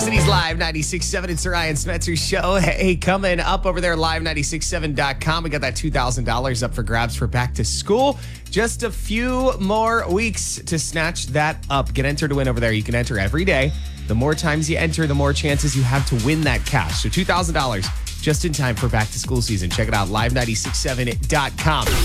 City's Live 96.7. It's the Ryan Spencer Show. Hey, coming up over there, live967.com. We got that $2,000 up for grabs for back to school. Just a few more weeks to snatch that up. Get entered to win over there. You can enter every day. The more times you enter, the more chances you have to win that cash. So $2,000 just in time for back to school season. Check it out, live967.com.